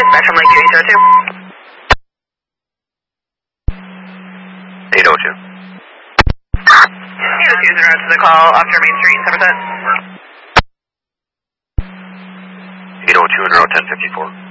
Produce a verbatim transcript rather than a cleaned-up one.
Spectrum Lake two eight zero two. eight oh two. eight oh two is in route to the call, Officer Main Street, Somerset. eight oh two and route ten fifty-four.